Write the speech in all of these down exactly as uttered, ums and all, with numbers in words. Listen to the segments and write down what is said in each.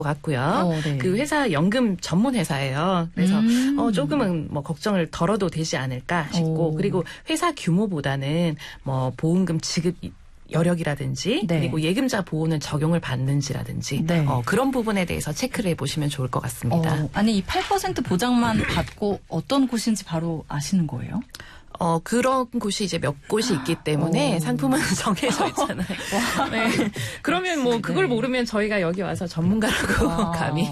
같고요. 어, 네. 그 회사 연금 전문 회사예요. 그래서 음. 어, 조금은 뭐 걱정을 덜어도 되지 않을까 싶고 오. 그리고 회사 규모보다는 뭐 보험금 지급 여력이라든지 네. 그리고 예금자 보호는 적용을 받는지라든지 네. 어, 그런 부분에 대해서 체크를 해보시면 좋을 것 같습니다. 어, 아니 이 팔 퍼센트 보장만 받고 어떤 곳인지 바로 아시는 거예요? 어, 그런 곳이 이제 몇 곳이 있기 때문에 오. 상품은 정해져 있잖아요. 네. 그러면 뭐 그걸 네. 모르면 저희가 여기 와서 전문가라고 아, 감히.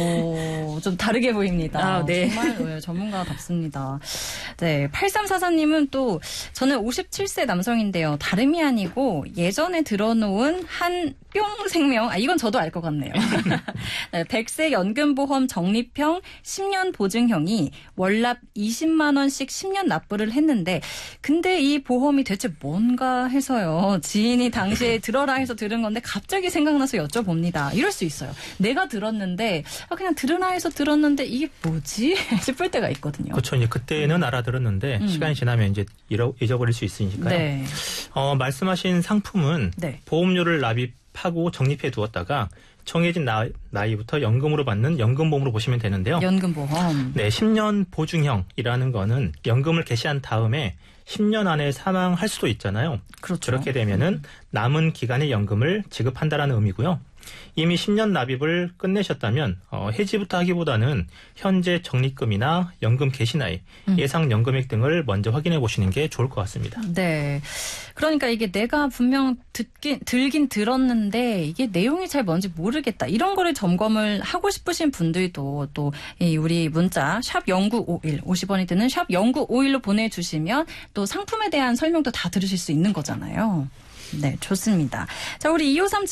오, 좀 다르게 보입니다. 아, 네. 정말 네, 전문가답습니다. 네, 팔삼사사님은 또 저는 오십칠 세 남성인데요. 다름이 아니고 예전에 들어놓은 한 뿅 생명, 아 이건 저도 알 것 같네요. 네, 백 세 연금보험 적립형 십 년 보증형이 월납 이십만 원씩 십 년 납부를 했는데 근데 이 보험이 대체 뭔가 해서요. 지인이 당시에 들어라 해서 들은 건데 갑자기 생각나서 여쭤봅니다. 이럴 수 있어요. 내가 들었는데 아, 그냥 들으라 해서 들었는데 이게 뭐지? 싶을 때가 있거든요. 그렇죠. 이제 그때는 알아들었는데 음. 시간이 지나면 이제 잃어, 잊어버릴 수 있으니까요. 네. 어, 말씀하신 상품은 네. 보험료를 납입하고 적립해 두었다가 정해진 나, 나이부터 연금으로 받는 연금보험으로 보시면 되는데요. 연금보험. 네, 십 년 보증형이라는 거는 연금을 개시한 다음에 십 년 안에 사망할 수도 있잖아요. 그렇죠. 그렇게 되면은 남은 기간의 연금을 지급한다라는 의미고요. 이미 십 년 납입을 끝내셨다면 어, 해지부터 하기보다는 현재 적립금이나 연금 개시 나이, 음. 예상 연금액 등을 먼저 확인해 보시는 게 좋을 것 같습니다. 네. 그러니까 이게 내가 분명 듣긴, 들긴 들었는데 이게 내용이 잘 뭔지 모르겠다. 이런 거를 점검을 하고 싶으신 분들도 또 이 우리 문자 샵 공구오일 오십 원이 드는 샵 공구오일로 보내주시면 또 상품에 대한 설명도 다 들으실 수 있는 거잖아요. 네, 좋습니다. 자, 우리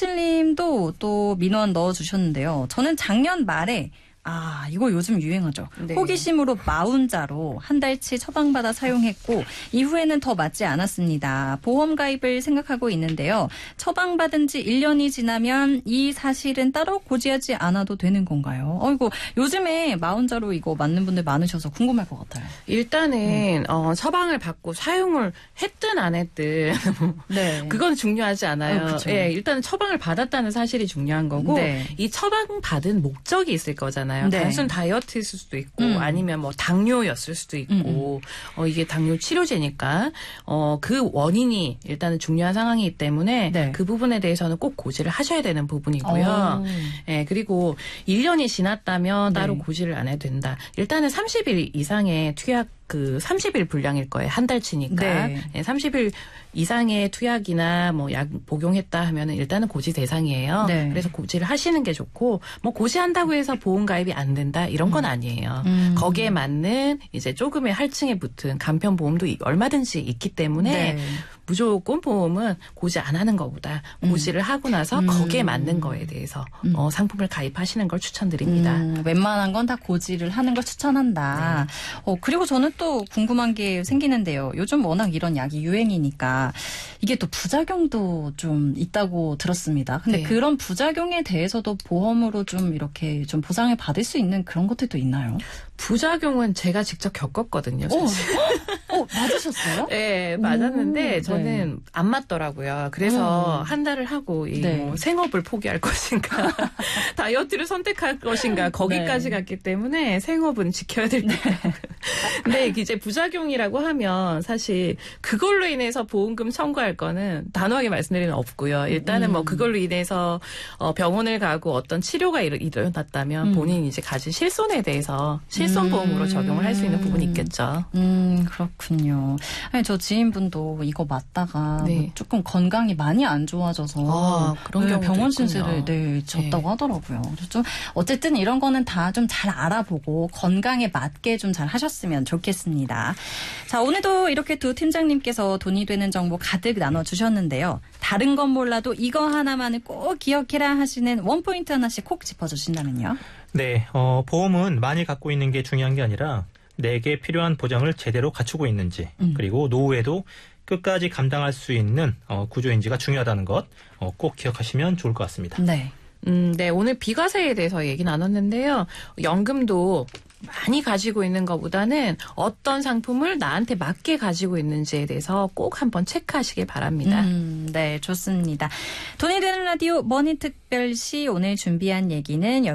이오삼칠님도 또 민원 넣어주셨는데요. 저는 작년 말에 아, 이거 요즘 유행하죠. 네. 호기심으로 마운자로 한 달치 처방받아 사용했고 이후에는 더 맞지 않았습니다. 보험 가입을 생각하고 있는데요. 처방받은 지 일 년이 지나면 이 사실은 따로 고지하지 않아도 되는 건가요? 어이구, 요즘에 마운자로 이거 맞는 분들 많으셔서 궁금할 것 같아요. 일단은 음. 어, 처방을 받고 사용을 했든 안 했든 네. 그건 중요하지 않아요. 어, 그쵸. 예, 일단은 처방을 받았다는 사실이 중요한 거고 네. 이 처방 받은 목적이 있을 거잖아요. 네. 단순 다이어트일 수도 있고 음. 아니면 뭐 당뇨였을 수도 있고 음. 어, 이게 당뇨 치료제니까 어, 그 원인이 일단은 중요한 상황이기 때문에 네. 그 부분에 대해서는 꼭 고지를 하셔야 되는 부분이고요. 오. 예, 그리고 일 년이 지났다면 네. 따로 고지를 안 해도 된다. 일단은 삼십 일 이상의 투약 그 삼십 일 분량일 거예요. 한 달치니까. 네. 예, 삼십 일 이상의 투약이나 뭐 약 복용했다 하면은 일단은 고지 대상이에요. 네. 그래서 고지를 하시는 게 좋고 뭐 고지한다고 해서 보험 가입이 안 된다 이런 건 아니에요. 음. 거기에 맞는 이제 조금의 할증에 붙은 간편 보험도 얼마든지 있기 때문에 네. 무조건 보험은 고지 안 하는 것보다 고지를 음. 하고 나서 음. 거기에 맞는 거에 대해서 음. 어, 상품을 가입하시는 걸 추천드립니다. 음, 웬만한 건 다 고지를 하는 걸 추천한다. 네. 어, 그리고 저는 또 궁금한 게 생기는데요. 요즘 워낙 이런 약이 유행이니까 이게 또 부작용도 좀 있다고 들었습니다. 근데 네. 그런 부작용에 대해서도 보험으로 좀 이렇게 좀 보상을 받을 수 있는 그런 것들도 있나요? 부작용은 제가 직접 겪었거든요. 사실. 어, 어 맞으셨어요? 네, 맞았는데 오, 저는 네. 안 맞더라고요. 그래서 음. 한 달을 하고 이 네. 뭐 생업을 포기할 것인가, 다이어트를 선택할 것인가 거기까지 네. 갔기 때문에 생업은 지켜야 될 텐데. 네. 근데 이제 부작용이라고 하면 사실 그걸로 인해서 보험금 청구할 거는 단호하게 말씀드리면 없고요. 일단은 음. 뭐 그걸로 인해서 병원을 가고 어떤 치료가 일어났다면 음. 본인이 이제 가진 실손에 대해서 실손보험으로 적용을 할 수 있는 부분이 있겠죠. 음, 그렇군요. 아니, 저 지인분도 이거 맞다가 네. 뭐 조금 건강이 많이 안 좋아져서 아, 그런 네, 경우도 병원 있군요. 신세를 네, 졌다고 네. 하더라고요. 그래서 좀 어쨌든 이런 거는 다 좀 잘 알아보고 건강에 맞게 좀 잘 하셨으면 좋겠습니다. 자, 오늘도 이렇게 두 팀장님께서 돈이 되는 정보 가득 나눠주셨는데요. 다른 건 몰라도 이거 하나만은 꼭 기억해라 하시는 원포인트 하나씩 콕 짚어주신다면요. 네, 어, 보험은 많이 갖고 있는 게 중요한 게 아니라 내게 필요한 보장을 제대로 갖추고 있는지 음. 그리고 노후에도 끝까지 감당할 수 있는 어, 구조인지가 중요하다는 것 꼭 어, 기억하시면 좋을 것 같습니다. 네. 음, 네, 오늘 비과세에 대해서 얘기 나눴는데요. 연금도 많이 가지고 있는 것보다는 어떤 상품을 나한테 맞게 가지고 있는지에 대해서 꼭 한번 체크하시길 바랍니다. 음, 네, 좋습니다. 돈이 되는 라디오 머니특별시 오늘 준비한 얘기는